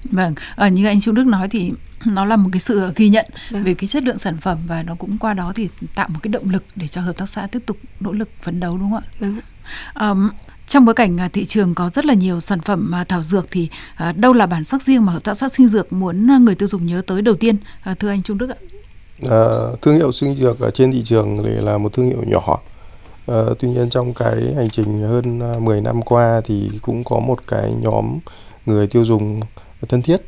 Vâng, như anh Trung Đức nói thì nó là một cái sự ghi nhận về cái chất lượng sản phẩm, và nó cũng qua đó thì tạo một cái động lực để cho hợp tác xã tiếp tục nỗ lực phấn đấu, đúng không ạ? Vâng. Trong bối cảnh thị trường có rất là nhiều sản phẩm thảo dược thì đâu là bản sắc riêng mà hợp tác xã sinh dược muốn người tiêu dùng nhớ tới đầu tiên, thưa anh Trung Đức ạ? Thương hiệu sinh dược ở trên thị trường thì là một thương hiệu nhỏ. Tuy nhiên trong cái hành trình hơn 10 năm qua thì cũng có một cái nhóm người tiêu dùng thân thiết.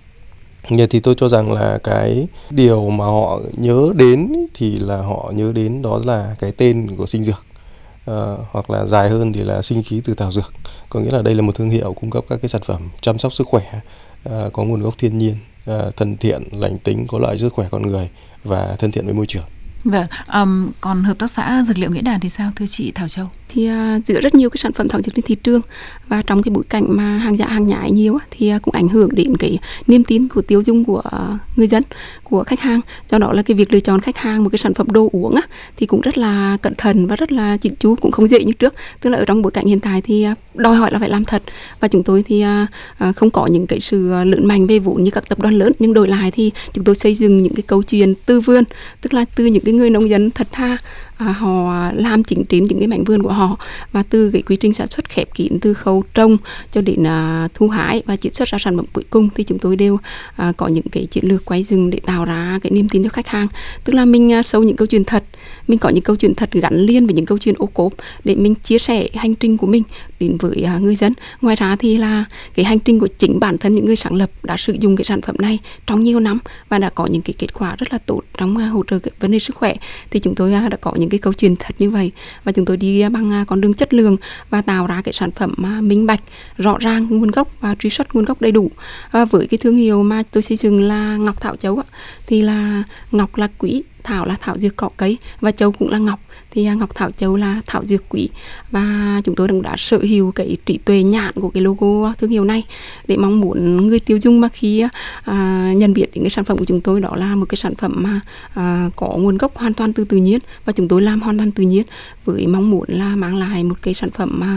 Thì tôi cho rằng là cái điều mà họ nhớ đến thì là họ nhớ đến đó là cái tên của sinh dược, hoặc là dài hơn thì là sinh khí từ thảo dược. Có nghĩa là đây là một thương hiệu cung cấp các cái sản phẩm chăm sóc sức khỏe có nguồn gốc thiên nhiên, thân thiện, lành tính, có lợi cho sức khỏe con người và thân thiện với môi trường. Vâng, còn hợp tác xã Dược liệu Nghĩa Đàn thì sao thưa chị Thảo Châu? Thì giữa rất nhiều cái sản phẩm thảo dược trên thị trường, và trong cái bối cảnh mà hàng giả hàng nhái nhiều thì cũng ảnh hưởng đến cái niềm tin của tiêu dùng của người dân, của khách hàng. Do đó là cái việc lựa chọn khách hàng một cái sản phẩm đồ uống thì cũng rất là cẩn thận và rất là chỉnh chu, cũng không dễ như trước. Tức là ở trong bối cảnh hiện tại thì đòi hỏi là phải làm thật, và chúng tôi thì không có những cái sự lớn mạnh về vốn như các tập đoàn lớn, nhưng đổi lại thì chúng tôi xây dựng những cái câu chuyện từ vườn, tức là từ những cái người nông dân thật tha. Họ làm chính trên những cái mảnh vườn của họ, và từ cái quy trình sản xuất khép kín, từ khâu trồng cho đến thu hái và chiết xuất ra sản phẩm cuối cùng, thì chúng tôi đều có những cái chiến lược quay rừng để tạo ra cái niềm tin cho khách hàng. Tức là mình sâu những câu chuyện thật, mình có những câu chuyện thật gắn liền với những câu chuyện ô cốp để mình chia sẻ hành trình của mình đến với người dân. Ngoài ra thì là cái hành trình của chính bản thân những người sáng lập đã sử dụng cái sản phẩm này trong nhiều năm và đã có những cái kết quả rất là tốt trong hỗ trợ cái vấn đề sức khỏe, thì chúng tôi đã có những cái câu chuyện thật như vậy, và chúng tôi đi bằng con đường chất lượng và tạo ra cái sản phẩm minh bạch, rõ ràng nguồn gốc và truy xuất nguồn gốc đầy đủ. Với cái thương hiệu mà tôi xây dựng là Ngọc Thảo Châu thì là ngọc là quý, thảo là thảo dược cỏ cây, và châu cũng là ngọc, thì Ngọc Thảo Châu là thảo dược quý. Và chúng tôi cũng đã sở hữu cái trí tuệ nhãn của cái logo thương hiệu này, để mong muốn người tiêu dùng mà khi nhận biết đến cái sản phẩm của chúng tôi đó là một cái sản phẩm mà có nguồn gốc hoàn toàn từ tự nhiên, và chúng tôi làm hoàn toàn tự nhiên với mong muốn là mang lại một cái sản phẩm mà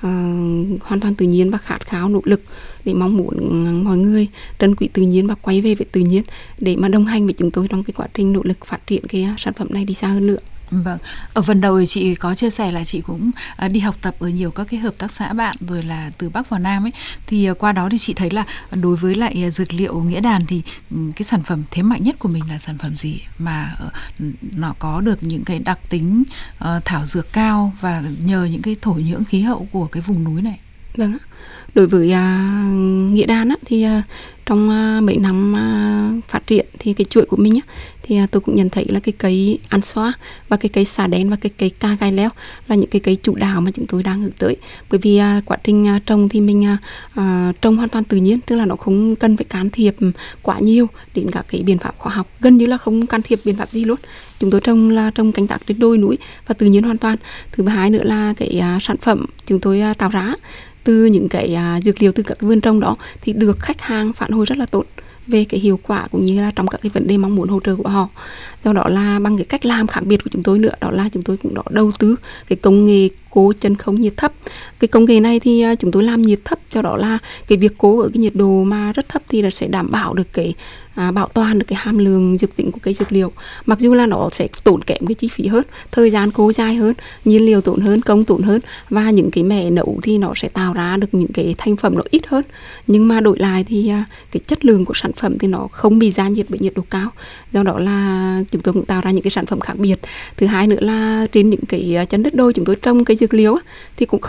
hoàn toàn tự nhiên và khát khao nỗ lực, để mong muốn mọi người trân quý tự nhiên và quay về với tự nhiên để mà đồng hành với chúng tôi trong cái quá trình nỗ lực phát triển cái sản phẩm này đi xa hơn nữa. Vâng, ở phần đầu thì chị có chia sẻ là chị cũng đi học tập ở nhiều các cái hợp tác xã bạn, rồi là từ Bắc vào Nam ấy, thì qua đó thì chị thấy là đối với lại Dược liệu Nghĩa Đàn thì cái sản phẩm thế mạnh nhất của mình là sản phẩm gì mà nó có được những cái đặc tính thảo dược cao và nhờ những cái thổ nhưỡng khí hậu của cái vùng núi này? Vâng ạ. Đối với Nghĩa Đàn thì trong mấy năm phát triển thì cái chuỗi của mình thì tôi cũng nhận thấy là cái cây ăn xoa và cái cây xà đen và cái cây ca gai leo là những cái cây chủ đạo mà chúng tôi đang hướng tới. Bởi vì quá trình trồng thì mình trồng hoàn toàn tự nhiên, tức là nó không cần phải can thiệp quá nhiều đến các cái biện pháp khoa học, gần như là không can thiệp biện pháp gì luôn. Chúng tôi trồng là trồng canh tác trên đồi núi và tự nhiên hoàn toàn. Thứ hai nữa là cái sản phẩm chúng tôi tạo ra từ những cái dược liệu từ các cái vườn trồng đó thì được khách hàng phản hồi rất là tốt về cái hiệu quả cũng như là trong các cái vấn đề mong muốn hỗ trợ của họ. Do đó là bằng cái cách làm khác biệt của chúng tôi nữa, đó là chúng tôi cũng đã đầu tư cái công nghệ cố chân không nhiệt thấp. Cái công nghệ này thì chúng tôi làm nhiệt thấp, cho đó là cái việc cố ở cái nhiệt độ mà rất thấp thì là sẽ đảm bảo được cái bảo toàn được cái hàm lượng dược tính của cây dược liệu. Mặc dù là nó sẽ tốn kém cái chi phí hơn, thời gian cố dài hơn, nhiên liệu tốn hơn, công tốn hơn, và những cái mẻ nấu thì nó sẽ tạo ra được những cái thành phẩm nó ít hơn, nhưng mà đổi lại thì cái chất lượng của sản phẩm thì nó không bị gia nhiệt bởi nhiệt độ cao. Do đó là chúng tôi cũng tạo ra những cái sản phẩm khác biệt. Thứ hai nữa là trên những cái chân đất đồi chúng tôi trồng cây dược liệu thì cũng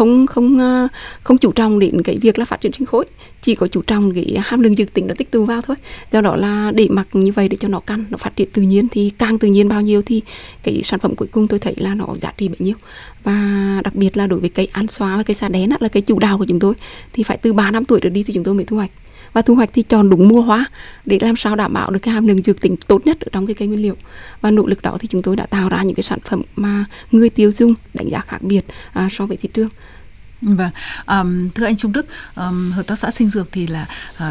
không chủ trọng đến cái việc là phát triển sinh khối, chỉ có chủ trọng cái hàm lượng dược tính nó tích tụ vào thôi. Do đó là để mặc như vậy để cho nó căn, nó phát triển tự nhiên, thì càng tự nhiên bao nhiêu thì cái sản phẩm cuối cùng tôi thấy là nó giá trị bấy nhiêu. Và đặc biệt là đối với cây ăn xóa và cây xà đen là cây chủ đạo của chúng tôi, thì phải từ 3 năm tuổi trở đi thì chúng tôi mới thu hoạch. Và thu hoạch thì chọn đúng mùa hoa để làm sao đảm bảo được cái hàm lượng dược tính tốt nhất ở trong cái cây nguyên liệu. Và nỗ lực đó thì chúng tôi đã tạo ra những cái sản phẩm mà người tiêu dùng đánh giá khác biệt so với thị trường. Vâng, thưa anh Trung Đức, hợp tác xã sinh dược thì là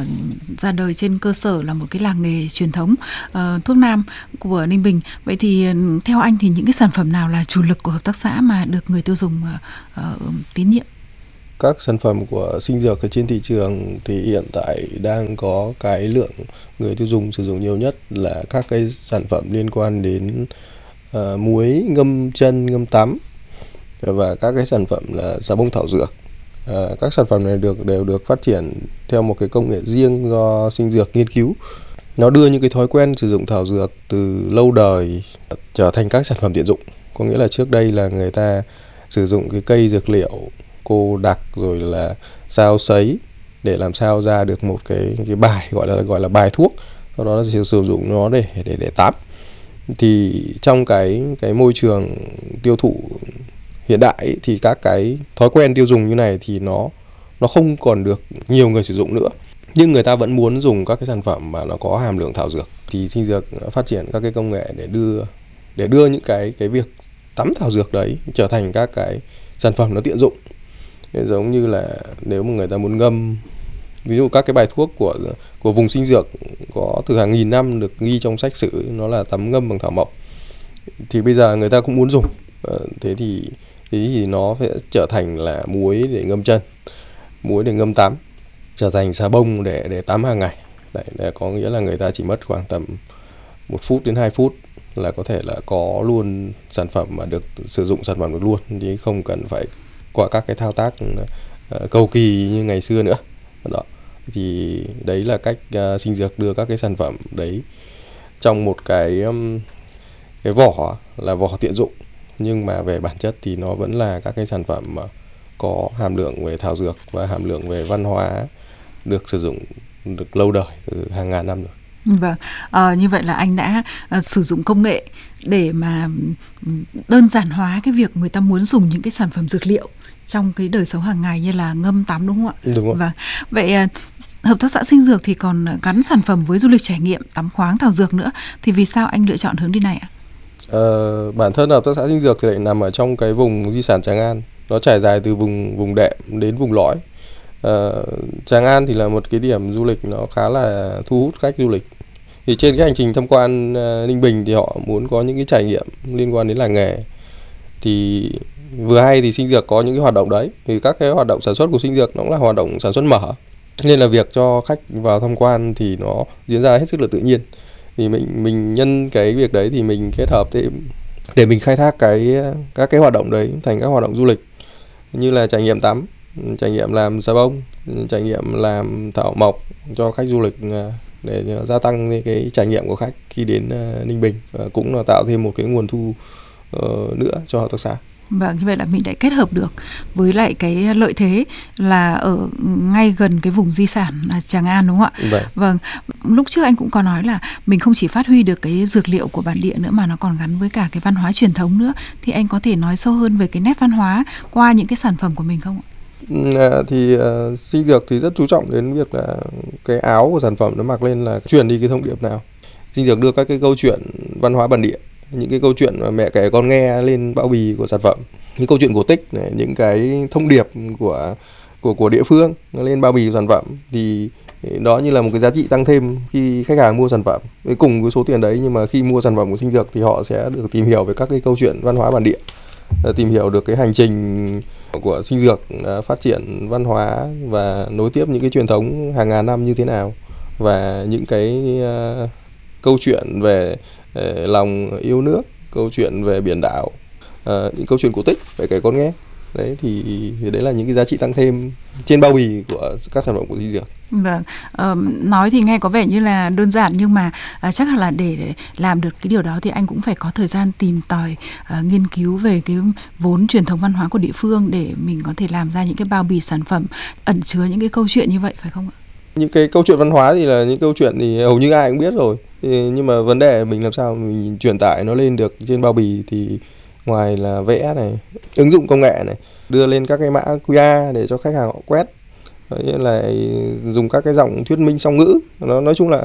ra đời trên cơ sở là một cái làng nghề truyền thống thuốc nam của Ninh Bình. Vậy thì theo anh thì những cái sản phẩm nào là chủ lực của hợp tác xã mà được người tiêu dùng tín nhiệm? các sản phẩm của sinh dược ở trên thị trường thì hiện tại đang có cái lượng người tiêu dùng sử dụng nhiều nhất là các cái sản phẩm liên quan đến muối ngâm chân, ngâm tắm và các cái sản phẩm là xà bông thảo dược. Các sản phẩm này đều được phát triển theo một cái công nghệ riêng do sinh dược nghiên cứu. Nó đưa những cái thói quen sử dụng thảo dược từ lâu đời trở thành các sản phẩm tiện dụng. Có nghĩa là trước đây là người ta sử dụng cái cây dược liệu cô đặc rồi là xao sấy để làm sao ra được một cái bài gọi là bài thuốc, sau đó là sử dụng nó để tắm. Thì trong cái môi trường tiêu thụ hiện đại ấy, thì các cái thói quen tiêu dùng như này thì nó không còn được nhiều người sử dụng nữa, nhưng người ta vẫn muốn dùng các cái sản phẩm mà nó có hàm lượng thảo dược. Thì sinh dược phát triển các cái công nghệ để đưa những cái việc tắm thảo dược đấy trở thành các cái sản phẩm nó tiện dụng. Giống như là nếu mà người ta muốn ngâm, ví dụ các cái bài thuốc của vùng sinh dược có từ hàng nghìn năm được ghi trong sách sử, nó là tắm ngâm bằng thảo mộc, thì bây giờ người ta cũng muốn dùng. Thế thì nó sẽ trở thành là muối để ngâm chân, muối để ngâm tắm, trở thành xà bông để tắm hàng ngày. Đấy, có nghĩa là người ta chỉ mất khoảng tầm 1 phút đến 2 phút là có thể là có luôn sản phẩm mà được sử dụng sản phẩm được luôn, chứ không cần phải qua các cái thao tác cầu kỳ như ngày xưa nữa. Đó. Thì đấy là cách sinh dược đưa các cái sản phẩm đấy trong một cái vỏ là vỏ tiện dụng, nhưng mà về bản chất thì nó vẫn là các cái sản phẩm mà có hàm lượng về thảo dược và hàm lượng về văn hóa được sử dụng được lâu đời, từ hàng ngàn năm rồi. Vâng, như vậy là anh đã sử dụng công nghệ để mà đơn giản hóa cái việc người ta muốn dùng những cái sản phẩm dược liệu trong cái đời sống hàng ngày như là ngâm tắm, đúng không ạ? Đúng rồi. Vâng. Vậy hợp tác xã sinh dược thì còn gắn sản phẩm với du lịch trải nghiệm, tắm khoáng thảo dược nữa, thì vì sao anh lựa chọn hướng đi này ạ? Bản thân hợp tác xã sinh dược thì lại nằm ở trong cái vùng di sản Tràng An, nó trải dài từ vùng đệm đến vùng lõi. Tràng An thì là một cái điểm du lịch nó khá là thu hút khách du lịch. Thì trên cái hành trình tham quan Ninh Bình thì họ muốn có những cái trải nghiệm liên quan đến làng nghề. Thì vừa hay thì sinh dược có những cái hoạt động đấy. Thì các cái hoạt động sản xuất của sinh dược nó cũng là hoạt động sản xuất mở, nên là việc cho khách vào tham quan thì nó diễn ra hết sức là tự nhiên. Thì mình nhân cái việc đấy thì mình kết hợp thêm để mình khai thác các cái hoạt động đấy thành các hoạt động du lịch, như là trải nghiệm tắm, trải nghiệm làm xà bông, trải nghiệm làm thảo mộc cho khách du lịch để gia tăng cái trải nghiệm của khách khi đến Ninh Bình, và cũng là tạo thêm một cái nguồn thu nữa cho hợp tác xã. Vâng, như vậy là mình đã kết hợp được với lại cái lợi thế là ở ngay gần cái vùng di sản Tràng An, đúng không ạ? Vâng, lúc trước anh cũng có nói là mình không chỉ phát huy được cái dược liệu của bản địa nữa mà nó còn gắn với cả cái văn hóa truyền thống nữa. Thì anh có thể nói sâu hơn về cái nét văn hóa qua những cái sản phẩm của mình không ạ? Thì sinh dược thì rất chú trọng đến việc là cái áo của sản phẩm nó mặc lên là truyền đi cái thông điệp nào. Sinh dược đưa các cái câu chuyện văn hóa bản địa, những cái câu chuyện mà mẹ kể con nghe lên bao bì của sản phẩm, những câu chuyện cổ tích này, những cái thông điệp của địa phương nó lên bao bì của sản phẩm, thì đó như là một cái giá trị tăng thêm khi khách hàng mua sản phẩm. Cùng với số tiền đấy, nhưng mà khi mua sản phẩm của sinh dược thì họ sẽ được tìm hiểu về các cái câu chuyện văn hóa bản địa, tìm hiểu được cái hành trình của sinh dược phát triển văn hóa và nối tiếp những cái truyền thống hàng ngàn năm như thế nào, và những cái câu chuyện về lòng yêu nước, câu chuyện về biển đảo, những câu chuyện cổ tích phải kể con nghe. Đấy thì đấy là những cái giá trị tăng thêm trên bao bì của các sản phẩm của sinh dược. Vâng, nói thì nghe có vẻ như là đơn giản, nhưng mà chắc là để làm được cái điều đó thì anh cũng phải có thời gian tìm tòi, nghiên cứu về cái vốn truyền thống văn hóa của địa phương để mình có thể làm ra những cái bao bì sản phẩm ẩn chứa những cái câu chuyện như vậy, phải không ạ? Những cái câu chuyện văn hóa thì là những câu chuyện thì hầu như ai cũng biết rồi, nhưng mà vấn đề mình làm sao mình truyền tải nó lên được trên bao bì, thì ngoài là vẽ này, ứng dụng công nghệ này, đưa lên các cái mã QR để cho khách hàng họ quét, là dùng các cái giọng thuyết minh song ngữ, nó nói chung là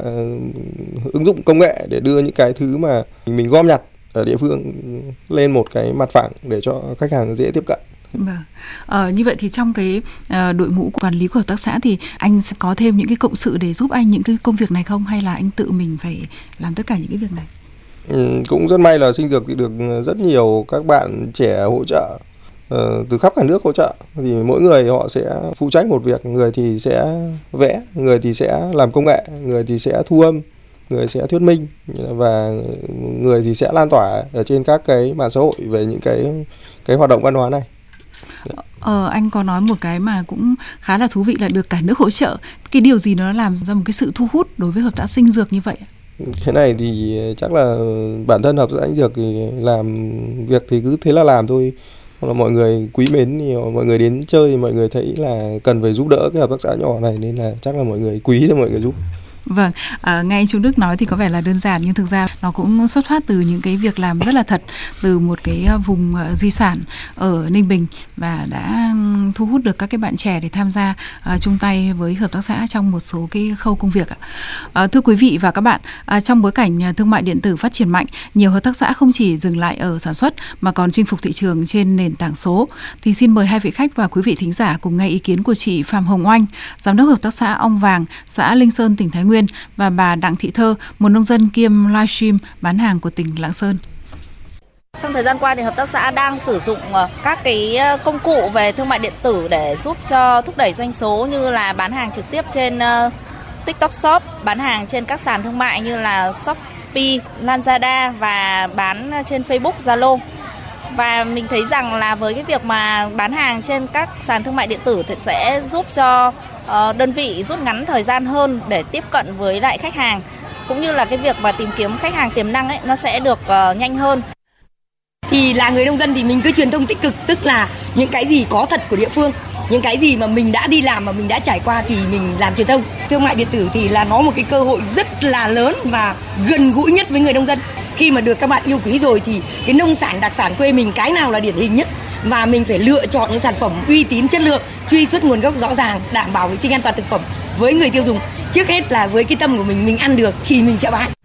ứng dụng công nghệ để đưa những cái thứ mà mình gom nhặt ở địa phương lên một cái mặt phẳng để cho khách hàng dễ tiếp cận. Vâng. Như vậy thì trong cái đội ngũ quản lý của hợp tác xã thì anh sẽ có thêm những cái cộng sự để giúp anh những cái công việc này không, hay là anh tự mình phải làm tất cả những cái việc này? Cũng rất may là sinh dược thì được rất nhiều các bạn trẻ hỗ trợ. từ khắp cả nước hỗ trợ. Thì mỗi người họ sẽ phụ trách một việc, người thì sẽ vẽ, người thì sẽ làm công nghệ, người thì sẽ thu âm, người sẽ thuyết minh, và người thì sẽ lan tỏa ở trên các cái mạng xã hội về những cái hoạt động văn hóa này. Anh có nói một cái mà cũng khá là thú vị là được cả nước hỗ trợ. Cái điều gì nó làm ra một cái sự thu hút đối với hợp tác sinh dược như vậy? Cái này thì chắc là bản thân hợp tác xã sinh dược thì làm việc thì cứ thế là làm thôi. Hoặc là mọi người quý mến thì mọi người đến chơi thì mọi người thấy là cần phải giúp đỡ cái hợp tác xã nhỏ này, nên là chắc là mọi người quý cho mọi người giúp. Vâng, nghe anh Trung Đức nói thì có vẻ là đơn giản, nhưng thực ra nó cũng xuất phát từ những cái việc làm rất là thật, từ một cái vùng di sản ở Ninh Bình, và đã thu hút được các cái bạn trẻ để tham gia chung tay với hợp tác xã trong một số cái khâu công việc ạ. Thưa quý vị và các bạn, trong bối cảnh thương mại điện tử phát triển mạnh, nhiều hợp tác xã không chỉ dừng lại ở sản xuất mà còn chinh phục thị trường trên nền tảng số. Thì xin mời hai vị khách và quý vị thính giả cùng nghe ý kiến của chị Phạm Hồng Oanh, giám đốc hợp tác xã Ong Vàng, xã Linh Sơn, tỉnh Thái Nguyên, và bà Đặng Thị Thơ, một nông dân kiêm livestream bán hàng của tỉnh Lạng Sơn. Trong thời gian qua thì hợp tác xã đang sử dụng các cái công cụ về thương mại điện tử để giúp cho thúc đẩy doanh số, như là bán hàng trực tiếp trên TikTok Shop, bán hàng trên các sàn thương mại như là Shopee, Lazada và bán trên Facebook, Zalo. Và mình thấy rằng là với cái việc mà bán hàng trên các sàn thương mại điện tử thì sẽ giúp cho đơn vị rút ngắn thời gian hơn để tiếp cận với lại khách hàng, cũng như là cái việc mà tìm kiếm khách hàng tiềm năng ấy nó sẽ được nhanh hơn. Thì là người nông dân thì mình cứ truyền thông tích cực, tức là những cái gì có thật của địa phương, những cái gì mà mình đã đi làm mà mình đã trải qua thì mình làm truyền thông. Thương mại điện tử thì là nó một cái cơ hội rất là lớn và gần gũi nhất với người nông dân. Khi mà được các bạn yêu quý rồi thì cái nông sản đặc sản quê mình cái nào là điển hình nhất, và mình phải lựa chọn những sản phẩm uy tín, chất lượng, truy xuất nguồn gốc rõ ràng, đảm bảo vệ sinh an toàn thực phẩm với người tiêu dùng. Trước hết là với cái tâm của mình ăn được thì mình sẽ bán.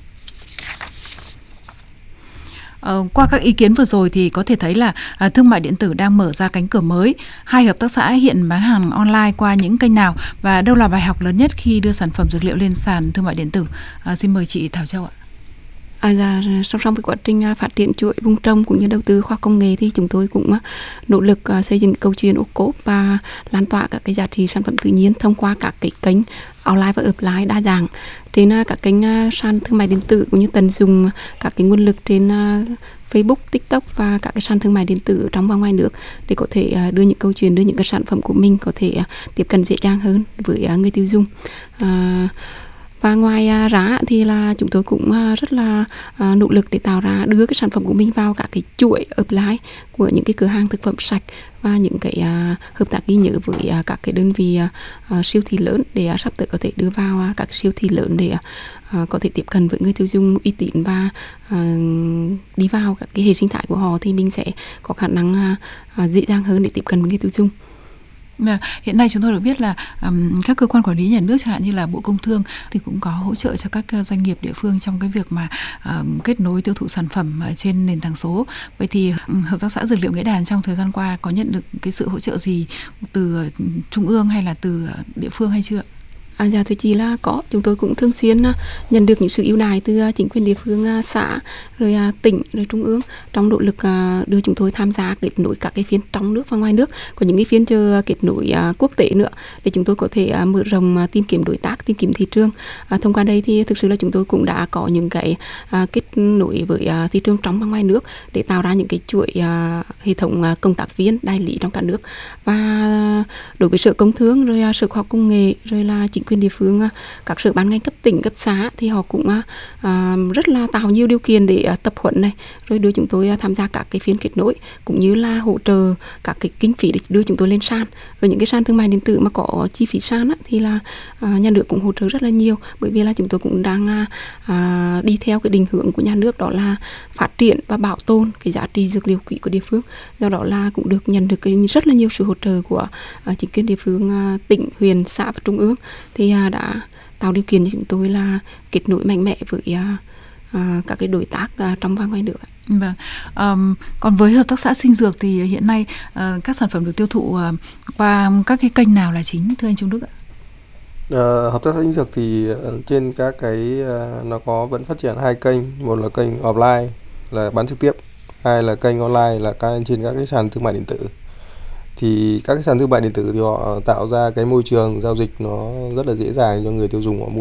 Qua các ý kiến vừa rồi thì có thể thấy là thương mại điện tử đang mở ra cánh cửa mới. Hai hợp tác xã hiện bán hàng online qua những kênh nào, và đâu là bài học lớn nhất khi đưa sản phẩm dược liệu lên sàn thương mại điện tử? Xin mời chị Thảo Châu ạ. Song song với quá trình phát triển chuỗi vùng trồng cũng như đầu tư khoa học công nghệ thì chúng tôi cũng nỗ lực xây dựng câu chuyện ô cốp và lan tỏa các cái giá trị sản phẩm tự nhiên thông qua các cái kênh online và offline đa dạng trên các kênh sàn thương mại điện tử, cũng như tận dụng các cái nguồn lực trên Facebook, TikTok và các cái sàn thương mại điện tử trong và ngoài nước để có thể đưa những câu chuyện, đưa những cái sản phẩm của mình có thể tiếp cận dễ dàng hơn với người tiêu dùng. Và ngoài ra thì là chúng tôi cũng rất là nỗ lực để tạo ra, đưa cái sản phẩm của mình vào các cái chuỗi offline của những cái cửa hàng thực phẩm sạch và những cái hợp tác ghi nhớ với các cái đơn vị siêu thị lớn, để sắp tới có thể đưa vào các siêu thị lớn để có thể tiếp cận với người tiêu dùng uy tín và đi vào các cái hệ sinh thái của họ, thì mình sẽ có khả năng dễ dàng hơn để tiếp cận với người tiêu dùng. Hiện nay chúng tôi được biết là các cơ quan quản lý nhà nước, chẳng hạn như là Bộ Công Thương, thì cũng có hỗ trợ cho các doanh nghiệp địa phương trong cái việc mà kết nối tiêu thụ sản phẩm trên nền tảng số. Vậy thì hợp tác xã Dược liệu Nghĩa Đàn trong thời gian qua có nhận được cái sự hỗ trợ gì từ trung ương hay là từ địa phương hay chưa? Dạ thưa chị là có, chúng tôi cũng thường xuyên nhận được những sự ưu đãi từ chính quyền địa phương, xã, rồi tỉnh, rồi trung ương trong nỗ lực đưa chúng tôi tham gia kết nối các cái phiên trong nước và ngoài nước, có những cái phiên chờ kết nối quốc tế nữa để chúng tôi có thể mở rộng tìm kiếm đối tác, tìm kiếm thị trường. Thông qua đây thì thực sự là chúng tôi cũng đã có những cái kết nối với thị trường trong và ngoài nước để tạo ra những cái chuỗi hệ thống công tác viên đại lý trong cả nước. Và đối với Sở Công Thương, rồi Sở Khoa học Công nghệ, rồi là chính quyền địa phương, các sở ban ngành cấp tỉnh, cấp xã thì họ cũng rất là tạo nhiều điều kiện để tập huấn này, rồi đưa chúng tôi tham gia các cái phiên kết nối, cũng như là hỗ trợ các cái kinh phí để đưa chúng tôi lên sàn. Ở những cái sàn thương mại điện tử mà có chi phí sàn thì là nhà nước cũng hỗ trợ rất là nhiều, bởi vì là chúng tôi cũng đang đi theo cái định hướng của nhà nước, đó là phát triển và bảo tồn cái giá trị dược liệu quý của địa phương. Do đó là cũng được nhận được rất là nhiều sự hỗ trợ của chính quyền địa phương, tỉnh, huyện, xã và trung ương, thì đã tạo điều kiện cho chúng tôi là kết nối mạnh mẽ với các cái đối tác trong và ngoài nước. Vâng. Còn với hợp tác xã sinh dược thì hiện nay các sản phẩm được tiêu thụ qua các cái kênh nào là chính, thưa anh Trung Đức ạ? Hợp tác xã sinh dược thì trên các cái nó vẫn phát triển hai kênh, một là kênh offline là bán trực tiếp, hai là kênh online là trên các cái sàn thương mại điện tử. Thì các cái sàn thương mại điện tử thì họ tạo ra cái môi trường giao dịch nó rất là dễ dàng cho người tiêu dùng họ mua